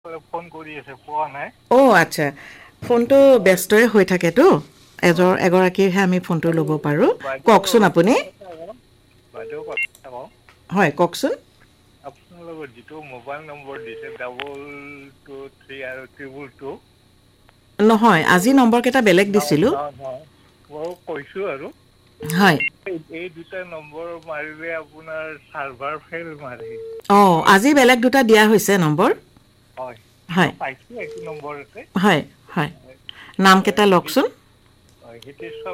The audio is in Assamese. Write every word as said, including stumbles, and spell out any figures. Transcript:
ফোন কৰি আছে পোৱা নাই অ আচ্ছা ফোনটো ব্যস্তই হৈ থাকেতো এজৰ এগৰাকীৰহে আমি ফোনটো ল'ব পাৰোঁ বাইদেউ কওকচোন আপুনি বাইদেউ কথা কওঁ হয় কওকচোন আপোনালোকৰ যিটো মোবাইল নম্বৰ দিছে ডাবল টু থ্ৰী আৰু ট্ৰিবল টু নহয় আজি নম্বৰ কেইটা বেলেগ দিছিলোঁ মই কৈছোঁ আৰু হয় এই দুটা নম্বৰ মাৰিলে আপোনাৰ চাৰ্ভাৰ ফেইল মাৰে অঁ আজি বেলেগ দুটা দিয়া হৈছে নম্বৰ হয় মই হয় পাইছোঁ এইটো নম্বৰতে হয় হয় নামকেইটা লওকচোন হিতেশ্বৰ